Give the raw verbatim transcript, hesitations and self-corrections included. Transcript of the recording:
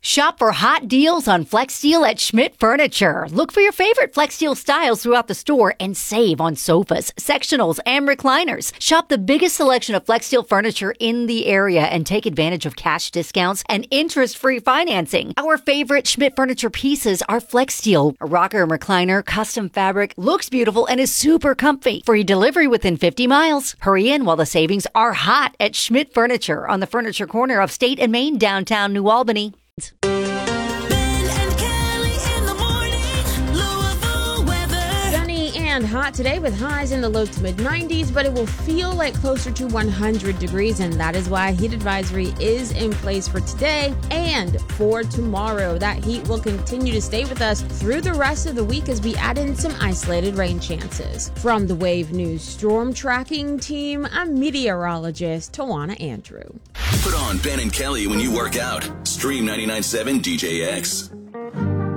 Shop for hot deals on FlexSteel at Schmidt Furniture. Look for your favorite FlexSteel styles throughout the store and save on sofas, sectionals, and recliners. Shop the biggest selection of FlexSteel furniture in the area and take advantage of cash discounts and interest-free financing. Our favorite Schmidt Furniture pieces are FlexSteel. A rocker and recliner, custom fabric, looks beautiful and is super comfy. Free delivery within fifty miles. Hurry in while the savings are hot at Schmidt Furniture on the Furniture Corner of State and Main, downtown New Albany. And hot today with highs in the low to mid nineties, but it will feel like closer to one hundred degrees, and that is why a heat advisory is in place for today and for tomorrow. That heat will continue to stay with us through the rest of the week as we add in some isolated rain chances. From the Wave News Storm Tracking Team, I'm meteorologist Tawana Andrew. Put on Ben and Kelly when you work out. Stream ninety-nine point seven D J X.